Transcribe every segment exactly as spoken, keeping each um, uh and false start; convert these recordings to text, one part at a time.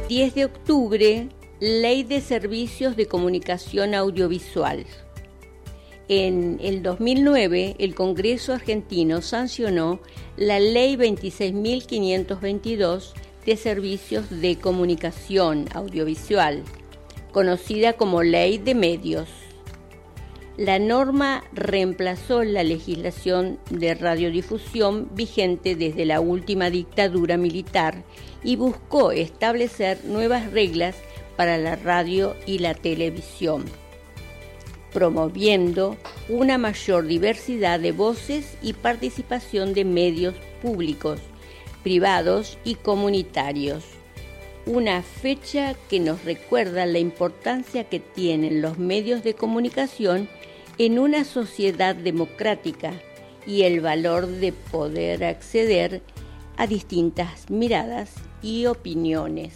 diez de octubre, Ley de Servicios de Comunicación Audiovisual. En el dos mil nueve, el Congreso argentino sancionó la Ley veintiséis mil quinientos veintidós de Servicios de Comunicación Audiovisual, conocida como Ley de Medios. La norma reemplazó la legislación de radiodifusión vigente desde la última dictadura militar y buscó establecer nuevas reglas para la radio y la televisión, promoviendo una mayor diversidad de voces y participación de medios públicos, privados y comunitarios. Una fecha que nos recuerda la importancia que tienen los medios de comunicación en una sociedad democrática y el valor de poder acceder a distintas miradas y opiniones.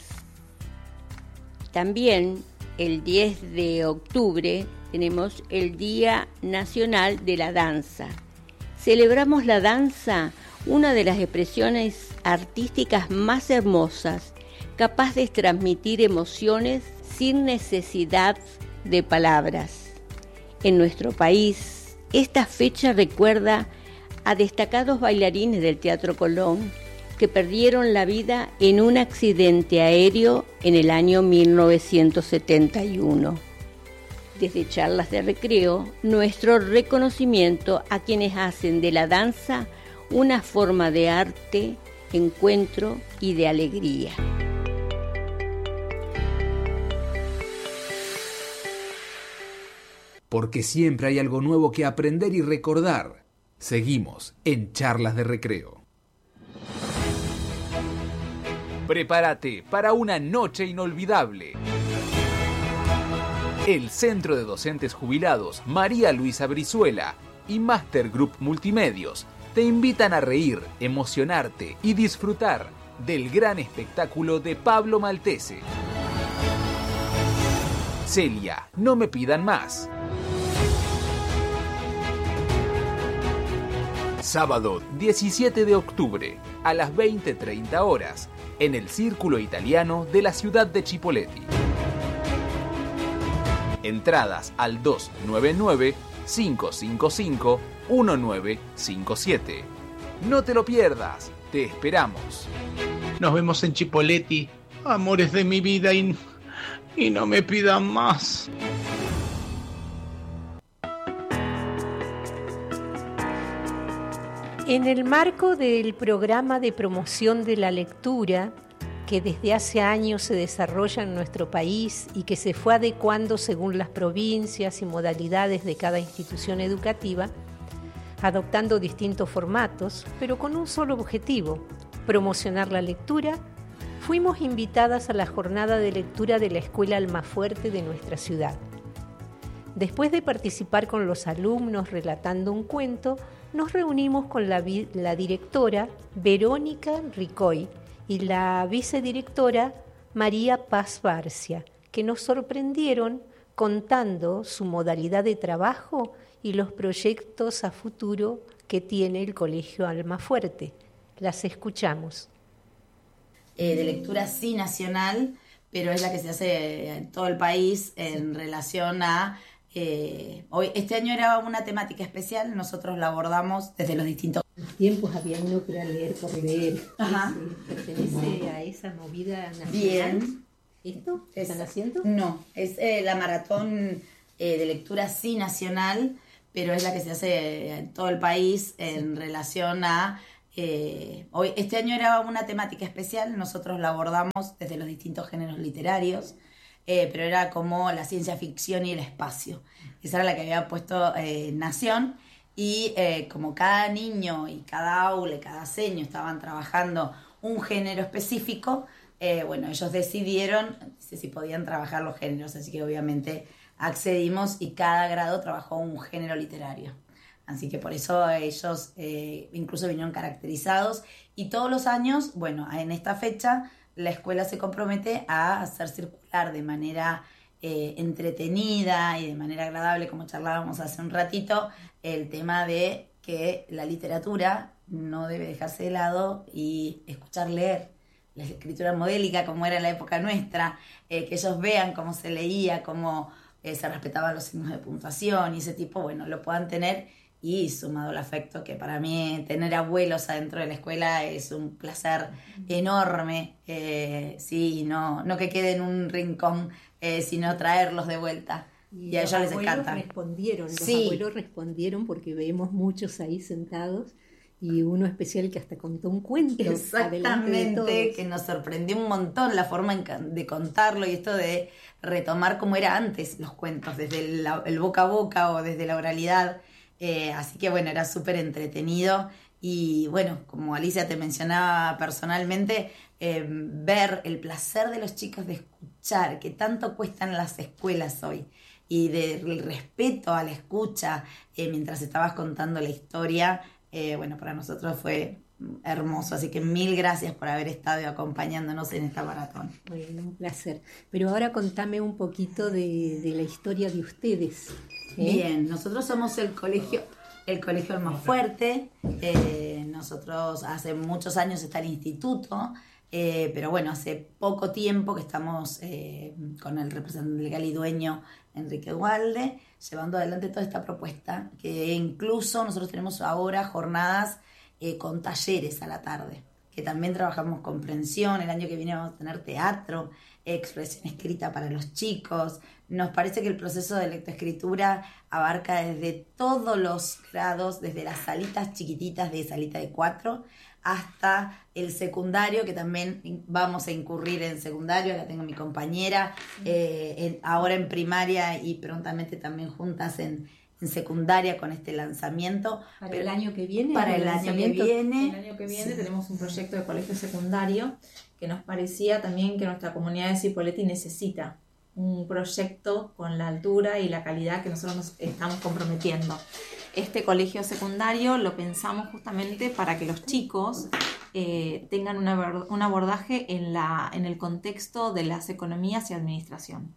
También el diez de octubre tenemos el Día Nacional de la Danza. Celebramos la danza, una de las expresiones artísticas más hermosas, capaz de transmitir emociones sin necesidad de palabras. En nuestro país, esta fecha recuerda a destacados bailarines del Teatro Colón que perdieron la vida en un accidente aéreo en el año mil novecientos setenta y uno. Desde Charlas de Recreo, nuestro reconocimiento a quienes hacen de la danza una forma de arte, encuentro y de alegría. Porque siempre hay algo nuevo que aprender y recordar. Seguimos en Charlas de Recreo. Prepárate para una noche inolvidable. El Centro de Docentes Jubilados María Luisa Brizuela y Master Group Multimedios te invitan a reír, emocionarte y disfrutar del gran espectáculo de Pablo Maltese. Celia, no me pidan más. Sábado diecisiete de octubre a las veinte treinta horas en el Círculo Italiano de la ciudad de Chipoleti. Entradas al dos nueve nueve, cinco cinco cinco, uno nueve cinco siete. No te lo pierdas, te esperamos. Nos vemos en Chipoleti, amores de mi vida, y, y no me pidan más. En el marco del programa de promoción de la lectura, que desde hace años se desarrolla en nuestro país y que se fue adecuando según las provincias y modalidades de cada institución educativa, adoptando distintos formatos, pero con un solo objetivo, promocionar la lectura, fuimos invitadas a la jornada de lectura de la Escuela Almafuerte de nuestra ciudad. Después de participar con los alumnos relatando un cuento, nos reunimos con la, vi- la directora Verónica Ricoy y la vicedirectora María Paz Barcia, que nos sorprendieron contando su modalidad de trabajo y los proyectos a futuro que tiene el Colegio Almafuerte. Las escuchamos. Eh, de lectura sí nacional, pero es la que se hace en todo el país en relación a... Eh, hoy, este año era una temática especial, nosotros la abordamos desde los distintos... En los tiempos había uno que era leer por leer. Ajá. Ese, ¿pertenece a esa movida nacional? Bien. ¿Esto? Es, ¿Están haciendo? No, es eh, la maratón eh, de lectura sí nacional, pero es la que se hace en todo el país en relación a... Eh, hoy, este año era una temática especial, nosotros la abordamos desde los distintos géneros literarios, eh, pero era como la ciencia ficción y el espacio. Esa era la que había puesto eh, Nación, y eh, como cada niño y cada aula y cada seño estaban trabajando un género específico, eh, bueno, ellos decidieron si podían trabajar los géneros, así que obviamente accedimos y cada grado trabajó un género literario. Así que por eso ellos eh, incluso vinieron caracterizados, y todos los años, bueno, en esta fecha la escuela se compromete a hacer circular de manera eh, entretenida y de manera agradable, como charlábamos hace un ratito, el tema de que la literatura no debe dejarse de lado y escuchar leer, la escritura modélica como era en la época nuestra, eh, que ellos vean cómo se leía, cómo eh, se respetaban los signos de puntuación y ese tipo, bueno, lo puedan tener. Y sumado al afecto, que para mí tener abuelos adentro de la escuela es un placer enorme, eh, sí, no, no que quede en un rincón, eh, sino traerlos de vuelta. Y, y a ellos les encanta. Respondieron, los sí. abuelos respondieron porque vemos muchos ahí sentados y uno especial que hasta contó un cuento. Exactamente, que nos sorprendió un montón la forma de contarlo y esto de retomar cómo era antes los cuentos, desde el, el boca a boca o desde la oralidad. Eh, así que bueno, era súper entretenido y bueno, como Alicia te mencionaba personalmente, eh, ver el placer de los chicos de escuchar, que tanto cuestan las escuelas hoy, y del respeto a la escucha eh, mientras estabas contando la historia, eh, bueno, para nosotros fue hermoso, así que mil gracias por haber estado acompañándonos en esta maratón. Bueno, un placer. Pero ahora contame un poquito de, de la historia de ustedes. ¿Eh? Bien, nosotros somos el colegio, el colegio Almafuerte, eh, nosotros hace muchos años está el instituto, eh, pero bueno, hace poco tiempo que estamos eh, con el representante legal y dueño Enrique Dualde, llevando adelante toda esta propuesta, que incluso nosotros tenemos ahora jornadas eh, con talleres a la tarde, que también trabajamos comprensión, el año que viene vamos a tener teatro, expresión escrita para los chicos. Nos parece que el proceso de lectoescritura abarca desde todos los grados, desde las salitas chiquititas de salita de cuatro hasta el secundario, que también vamos a incurrir en secundario. Acá tengo mi compañera, eh, en, ahora en primaria y prontamente también juntas en, en secundaria con este lanzamiento. ¿Para Pero, el año que viene? Para el año que viene. El año que viene sí. Tenemos un proyecto de colegio secundario que nos parecía también que nuestra comunidad de Cipolletti necesita un proyecto con la altura y la calidad que nosotros nos estamos comprometiendo. Este colegio secundario lo pensamos justamente para que los chicos eh, tengan una, un abordaje en, la, en el contexto de las economías y administración.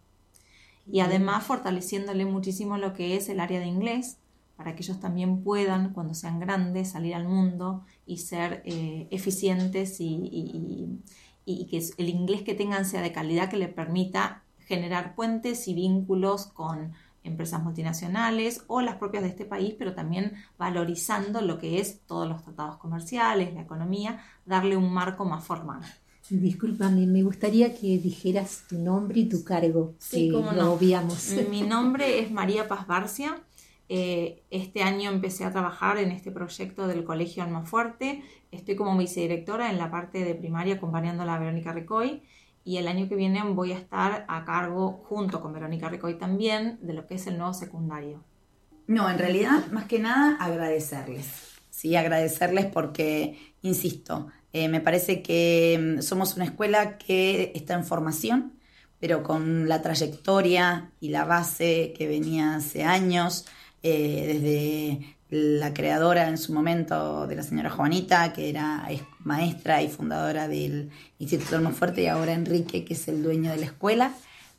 Y además fortaleciéndole muchísimo lo que es el área de inglés, para que ellos también puedan, cuando sean grandes, salir al mundo y ser eh, eficientes y, y, y, y que el inglés que tengan sea de calidad, que le permita generar puentes y vínculos con empresas multinacionales o las propias de este país, pero también valorizando lo que es todos los tratados comerciales, la economía, darle un marco más formal. Discúlpame, me gustaría que dijeras tu nombre y tu cargo, sí, que cómo lo no. obviamos. Mi nombre es María Paz Barcia. Eh, este año empecé a trabajar en este proyecto del Colegio Almafuerte. Estoy como vicedirectora en la parte de primaria acompañando a la Verónica Ricoy. Y el año que viene voy a estar a cargo, junto con Verónica Ricoy también, de lo que es el nuevo secundario. No, en realidad, más que nada, agradecerles. Sí, agradecerles porque, insisto, eh, me parece que somos una escuela que está en formación, pero con la trayectoria y la base que venía hace años, eh, desde la creadora en su momento de la señora Juanita, que era maestra y fundadora del Instituto Almafuerte, y ahora Enrique, que es el dueño de la escuela.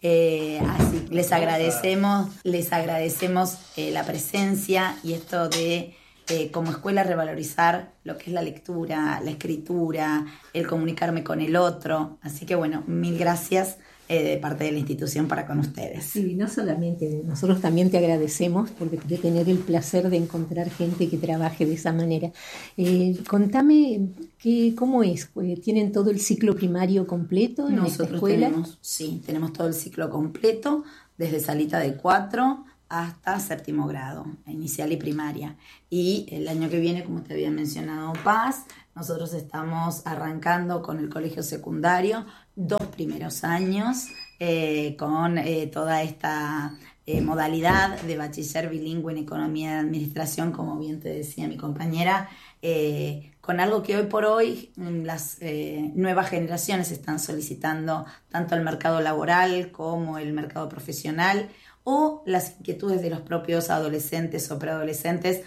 Eh, así les agradecemos, les agradecemos eh, la presencia y esto de eh, como escuela revalorizar lo que es la lectura, la escritura, el comunicarme con el otro. Así que bueno, mil gracias eh, de parte de la institución para con ustedes. Sí, no solamente, nosotros también te agradecemos porque de tener el placer de encontrar gente que trabaje de esa manera. Eh, contame que, cómo es, ¿tienen todo el ciclo primario completo en Nosotros esta escuela? Tenemos, sí, tenemos todo el ciclo completo, desde salita de cuatro hasta séptimo grado, inicial y primaria. Y el año que viene, como te había mencionado Paz, nosotros estamos arrancando con el colegio secundario, dos primeros años, eh, con eh, toda esta eh, modalidad de bachiller bilingüe en economía y administración, como bien te decía mi compañera, eh, con algo que hoy por hoy las eh, nuevas generaciones están solicitando, tanto el mercado laboral como el mercado profesional, o las inquietudes de los propios adolescentes o preadolescentes,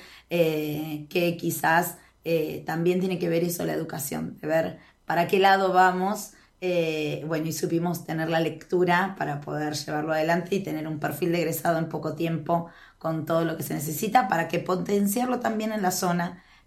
eh, que quizás eh, también tiene que ver eso, la educación, de ver para qué lado vamos, eh, bueno, y supimos tener la lectura para poder llevarlo adelante y tener un perfil de egresado en poco tiempo con todo lo que se necesita para que potenciarlo también en la zona,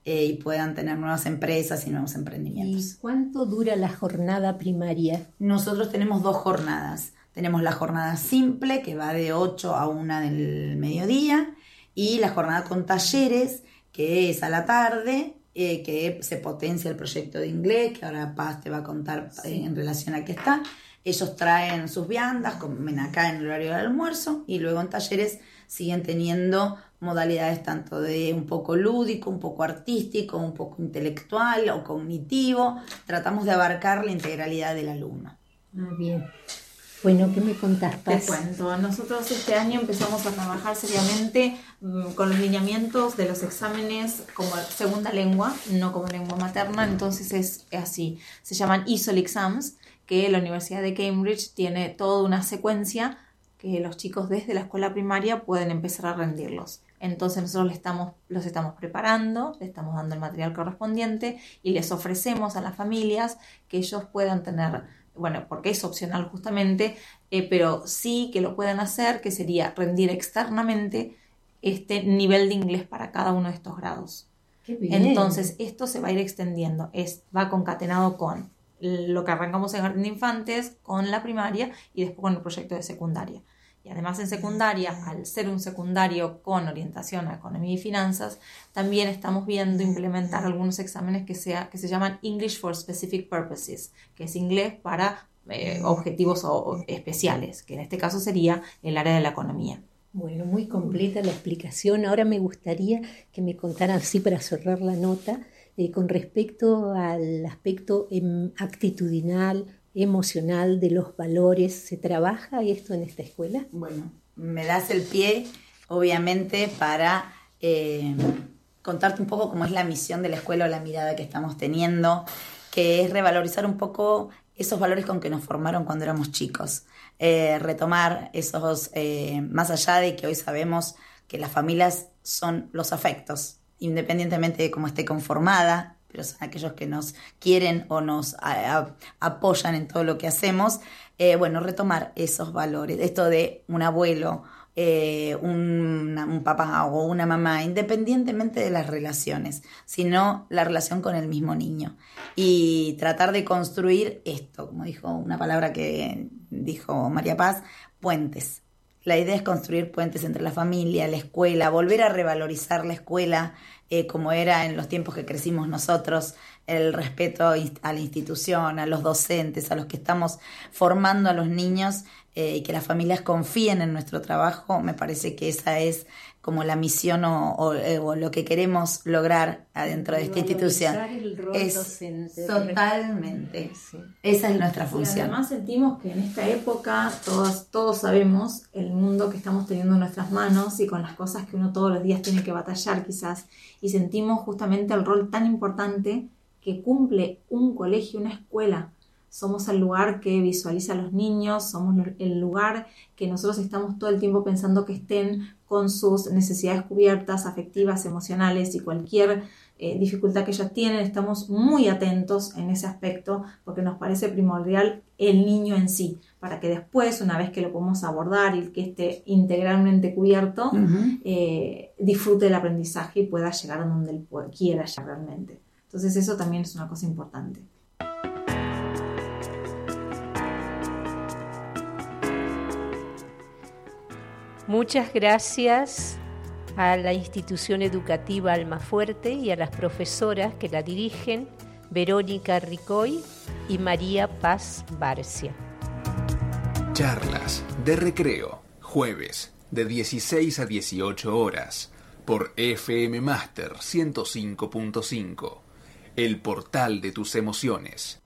eh, y puedan tener nuevas empresas y nuevos emprendimientos. ¿Y cuánto dura la jornada primaria? Nosotros tenemos dos jornadas. Tenemos la jornada simple, que va de ocho a una del mediodía, y la jornada con talleres, que es a la tarde, eh, que se potencia el proyecto de inglés, que ahora Paz te va a contar eh, en relación a qué está. Ellos traen sus viandas, comen acá en el horario del almuerzo, y luego en talleres siguen teniendo modalidades tanto de un poco lúdico, un poco artístico, un poco intelectual o cognitivo. Tratamos de abarcar la integralidad del alumno. Ah, bien. Bueno, ¿qué me contás, Paz? Te cuento, nosotros este año empezamos a trabajar seriamente mmm, con los lineamientos de los exámenes como segunda lengua, no como lengua materna, entonces es así, se llaman E S O L Exams, que la Universidad de Cambridge tiene toda una secuencia que los chicos desde la escuela primaria pueden empezar a rendirlos. Entonces nosotros les estamos, los estamos preparando, les estamos dando el material correspondiente y les ofrecemos a las familias que ellos puedan tener, bueno, porque es opcional justamente, eh, pero sí que lo puedan hacer, que sería rendir externamente este nivel de inglés para cada uno de estos grados. Qué bien. Entonces esto se va a ir extendiendo, es, va concatenado con lo que arrancamos en jardín de infantes, con la primaria y después con el proyecto de secundaria. Y además en secundaria, al ser un secundario con orientación a economía y finanzas, también estamos viendo implementar algunos exámenes que, sea, que se llaman English for Specific Purposes, que es inglés para eh, objetivos o, o especiales, que en este caso sería el área de la economía. Bueno, muy completa la explicación. Ahora me gustaría que me contaran, así para cerrar la nota, eh, con respecto al aspecto em, actitudinal, emocional de los valores. ¿Se trabaja esto en esta escuela? Bueno, me das el pie, obviamente, para eh, contarte un poco cómo es la misión de la escuela o la mirada que estamos teniendo, que es revalorizar un poco esos valores con que nos formaron cuando éramos chicos. Eh, retomar esos, eh, más allá de que hoy sabemos que las familias son los afectos, independientemente de cómo esté conformada, pero son aquellos que nos quieren o nos a, a, apoyan en todo lo que hacemos. Eh, bueno, retomar esos valores, esto de un abuelo, eh, un, un papá o una mamá, independientemente de las relaciones, sino la relación con el mismo niño. Y tratar de construir esto, como dijo una palabra que dijo María Paz, puentes. La idea es construir puentes entre la familia, la escuela, volver a revalorizar la escuela, Eh, como era en los tiempos que crecimos nosotros, el respeto a la institución, a los docentes, a los que estamos formando a los niños, eh, y que las familias confíen en nuestro trabajo. Me parece que esa es como la misión o, o, eh, o lo que queremos lograr adentro de esta institución. El rol es docente. Totalmente. Sí. Esa es nuestra función. Y además sentimos que en esta época todos, todos sabemos el mundo que estamos teniendo en nuestras manos y con las cosas que uno todos los días tiene que batallar quizás, y sentimos justamente el rol tan importante que cumple un colegio, una escuela. Somos el lugar que visualiza a los niños, somos el lugar que nosotros estamos todo el tiempo pensando que estén con sus necesidades cubiertas, afectivas, emocionales y cualquier eh, dificultad que ellos tienen. Estamos muy atentos en ese aspecto porque nos parece primordial el niño en sí, para que después, una vez que lo podemos abordar y que esté integralmente cubierto, uh-huh. eh, disfrute del aprendizaje y pueda llegar a donde él quiera llegar realmente. Entonces eso también es una cosa importante. Muchas gracias a la institución educativa Almafuerte y a las profesoras que la dirigen, Verónica Ricoy y María Paz Barcia. Charlas de recreo, jueves, de dieciséis a dieciocho horas, por F M Master ciento cinco punto cinco, el portal de tus emociones.